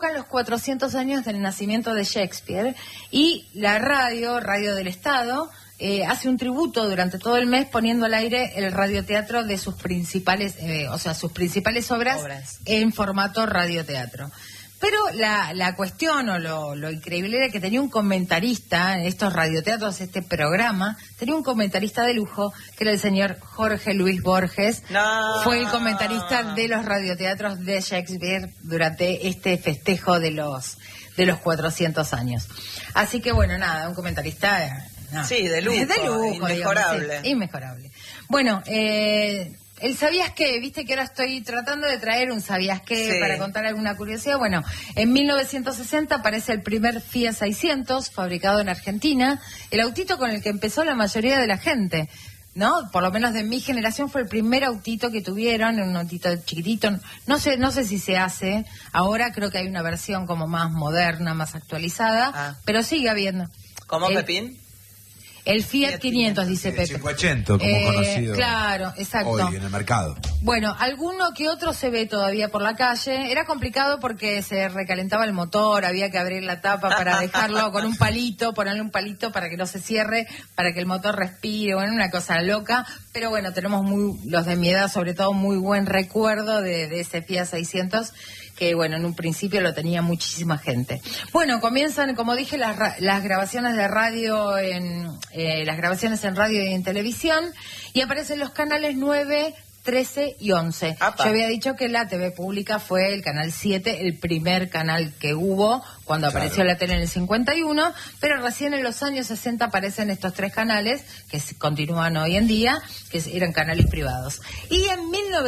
los 400 años del nacimiento de Shakespeare y la Radio del Estado hace un tributo durante todo el mes poniendo al aire el radioteatro de sus principales, sus principales obras en formato radioteatro. Pero la cuestión o lo increíble era que tenía un comentarista en estos radioteatros, este programa, tenía un comentarista de lujo, que era el señor Jorge Luis Borges. No. Fue el comentarista de los radioteatros de Shakespeare durante este festejo de los 400 años. Así que bueno, nada, un comentarista... sí, de lujo, inmejorable. Digamos, sí, inmejorable. Bueno, el ¿sabías qué? Viste que ahora estoy tratando de traer un ¿sabías qué? Sí. Para contar alguna curiosidad. Bueno, en 1960 aparece el primer Fiat 600 fabricado en Argentina, el autito con el que empezó la mayoría de la gente, ¿no? Por lo menos de mi generación fue el primer autito que tuvieron, un autito chiquitito. No sé si se hace. Ahora creo que hay una versión como más moderna, más actualizada, pero sigue habiendo. ¿Cómo, Pepín? El Fiat 500, dice Pepe. 580, como conocido. Claro, exacto. Hoy en el mercado. Bueno, alguno que otro se ve todavía por la calle. Era complicado porque se recalentaba el motor, había que abrir la tapa para dejarlo con un palito, ponerle un palito para que no se cierre, para que el motor respire, bueno, una cosa loca. Pero bueno, tenemos los de mi edad, sobre todo, muy buen recuerdo de ese Fiat 600, que bueno, en un principio lo tenía muchísima gente. Bueno, comienzan, como dije, las grabaciones de radio, las grabaciones en radio y en televisión, y aparecen los canales 9, 13 y 11. Apa. Yo había dicho que la TV pública fue el canal 7, el primer canal que hubo cuando apareció la tele en el 51, pero recién en los años 60 aparecen estos tres canales que continúan hoy en día, que eran canales privados. Y en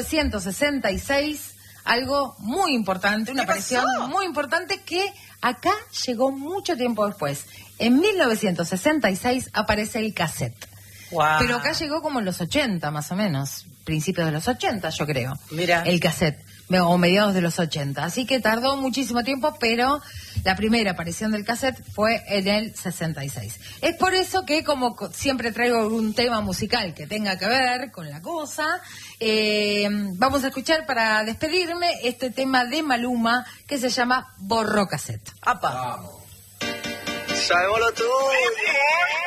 1966... algo muy importante, una aparición muy importante que acá llegó mucho tiempo después. En 1966 aparece el cassette. Wow. Pero acá llegó como en los 80 más o menos, principios de los 80 yo creo. Mira. El cassette, o mediados de los 80. Así que tardó muchísimo tiempo, pero la primera aparición del cassette fue en el 66. Es por eso que, como siempre traigo un tema musical que tenga que ver con la cosa, vamos a escuchar para despedirme este tema de Maluma que se llama Borró Cassette. ¡Apa! Vamos. Sabemos lo tuyo.